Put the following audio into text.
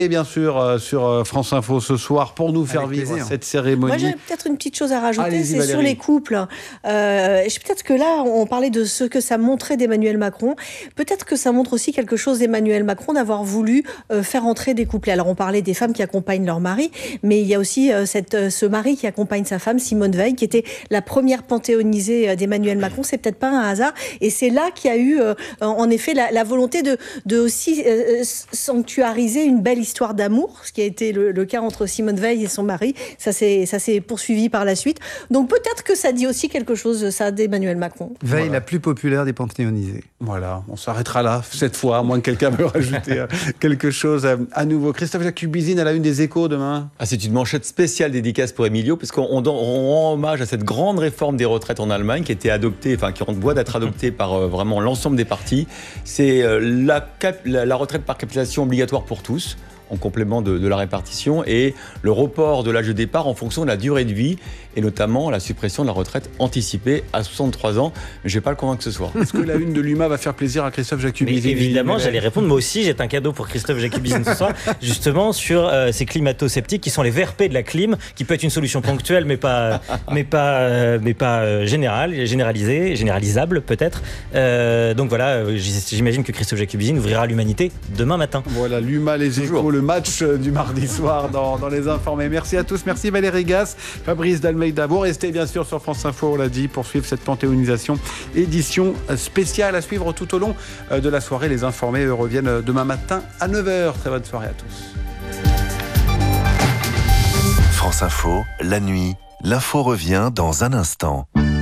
Et bien sûr, sur France Info ce soir, pour nous faire vivre cette cérémonie. Moi, j'ai peut-être une petite chose à rajouter, Allez-y, c'est Valérie. sur les couples. Peut-être que là, on parlait de ce que ça montrait d'Emmanuel Macron. Peut-être que ça montre aussi quelque chose d'Emmanuel Macron d'avoir voulu faire entrer des couples. Alors, on parlait des femmes qui accompagnent leur mari, mais il y a aussi ce mari qui accompagne sa femme, Simone Veil, qui était la première panthéonisée d'Emmanuel Macron. C'est peut-être pas un hasard. Et c'est là qu'il y a eu, en effet, la volonté de aussi sanctuariser une belle histoire d'amour, ce qui a été le cas entre Simone Veil et son mari. Ça s'est poursuivi par la suite. Donc peut-être que ça dit aussi quelque chose, ça, d'Emmanuel Macron. Veil, la plus populaire des panthéonisés. Voilà, on s'arrêtera là cette fois, à moins que quelqu'un veuille rajouter quelque chose à nouveau. Christophe Jacubizine à la une des Échos demain. C'est une manchette spéciale dédicace pour Emilio, puisqu'on rend hommage à cette grande réforme des retraites en Allemagne qui a été adoptée, enfin qui est en voie d'être adoptée par vraiment l'ensemble des partis. C'est la retraite par capitalisation obligatoire pour tous, en complément de la répartition, et le report de l'âge de départ en fonction de la durée de vie, et notamment la suppression de la retraite anticipée à 63 ans. Mais je ne vais pas le convaincre ce soir. Est-ce que la une de l'UMA va faire plaisir à Christophe Jacubizine? Évidemment, j'allais répondre. Moi aussi, j'ai un cadeau pour Christophe Jacubizine ce soir, justement sur ces climato-sceptiques qui sont les VRP de la clim, qui peut être une solution ponctuelle, mais pas généralisée, généralisable peut-être. Donc voilà, j'imagine que Christophe Jacubizine ouvrira l'Humanité demain matin. Voilà, l'UMA, les Échos, le match du mardi soir dans Les Informés. Merci à tous, merci Valérie Gasse, Fabrice Dalmeida. Vous restez bien sûr sur France Info, on l'a dit, pour suivre cette panthéonisation, édition spéciale à suivre tout au long de la soirée. Les Informés reviennent demain matin à 9h. Très bonne soirée à tous. France Info, la nuit, l'info revient dans un instant.